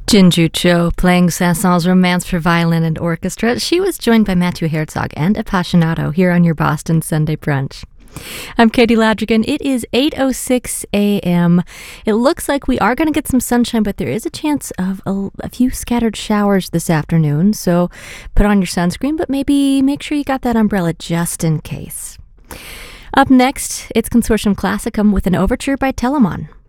Jinju Cho playing Saint-Saëns' Romance for Violin and Orchestra. She was joined by Matthew Herzog and Appassionato here on your Boston Sunday Brunch. I'm Katie Ladrigan. It is 8:06 a.m. It looks like we are going to get some sunshine, but there is a chance of a few scattered showers this afternoon. So put on your sunscreen, but maybe make sure you got that umbrella just in case. Up next, it's Consortium Classicum with an overture by Telemann.